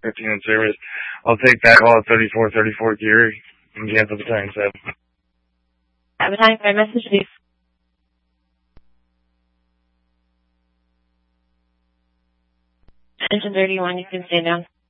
13 in service. I'll take that call at 34 gear and cancel the time, so. Have a time for a message, please. Engine 31, you can stand down.